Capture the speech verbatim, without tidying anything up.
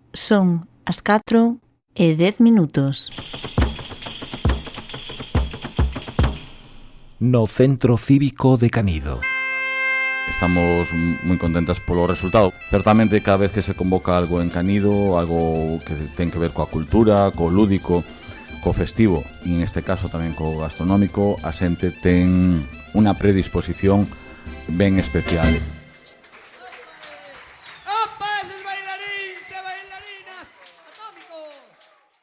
Son as catro e dez minutos. No Centro Cívico de Canido. Estamos moi contentas polo resultado. Certamente, cada vez que se convoca algo en Canido, algo que ten que ver coa cultura, co lúdico, co festivo, e neste caso tamén co gastronómico, a xente ten unha predisposición ben especial.